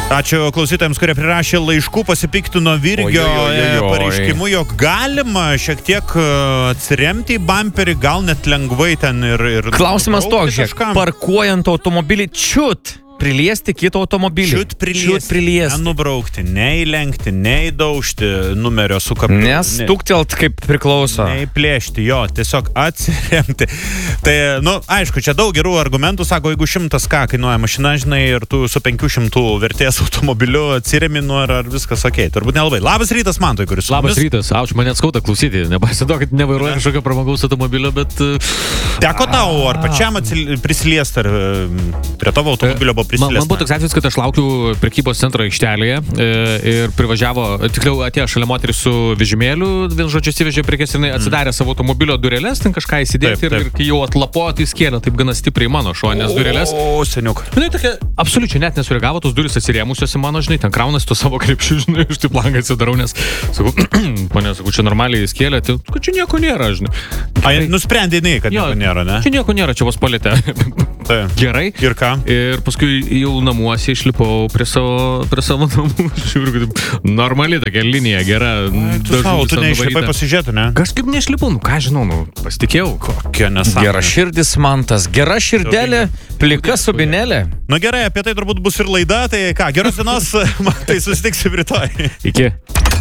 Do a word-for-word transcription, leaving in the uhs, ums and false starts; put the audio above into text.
Ačiū klausytojams, kurie prirašė laiškų, pasipiktino Virgio Oi, oi, oi, oi. pareiškimu, jog galima šiek tiek atsiremti į bamperį, gal net lengvai ten ir... ir Klausimas toks, žiūrėk, kažkam. parkuojant automobilį čiut priliesti kitą automobilį. Čiut priliesti, Čiut priliesti. nenubraukti, neįlenkti, neįdaužti numerio su kaptu. Nestuktelt kaip priklauso. Neįplėšti, jo, tiesiog atsiremti. Tai, nu, aišku, čia daug gerų argumentų, sako, jeigu šimtas ką kainuoja mašina, žinai, ir tu su penkių šimtų vertės automobiliu atsiremi, nu, ar, ar viskas ok. Turbūt nelabai. Labas rytas, Mantui, kuris su Labas mumis. rytas, aš man net skauda klausyti, nepasido, kad nevairuoja kažkokio pramogaus automobilio, bet... Teko tau, ar pačiam atsil- prisiliest, ar e, prie tavo automobilio buvo Man, prisiliest? man buvo toks atvejis, kad aš laukiu prekybos centro aikštelėje e, ir privažiavo, tikliau atėjo šalia moteris su vežimėliu, vien žodžiu įsivežė prekes ir jinai atsidarė mm. savo automobilio dureles, ten kažką įsidėti Taip, taip. ir, ir kai jau atlapojo, tai skėlė taip gana stipriai mano šonės dureles. O, seniuk. Jinai tokia absoliučiai net nesureagavo, tos durys atsirėmusios į mano, žinai, ten kraunasi to savo krepšių, žinai, aš taip langą atsidarau, nes sakau, ponė, sakau, čia normaliai skėlė, tai kad čia nieko nėra, žinai. Ai, nusprendė jinai, kad Jo, nieko nėra, ne? Čia nieko nėra, čia vos palėtė. Tai. Gerai. Ir ką? Ir paskui jau namuose išlipau prie savo, prie savo namų. Žiūriu, kad normali tokia linija, gera. Tu savo, tu neišlipai pasižiūrėti, ne? Kažkaip neišlipau, nu ką žinau, nu, pasitikėjau. Kokia nesąmonė. Gera širdis mantas, gera širdelė, plika subinėlė. Nu gerai, apie tai turbūt bus ir laida, tai ką, geros dienos, man tai susitiksiu rytoj. Iki.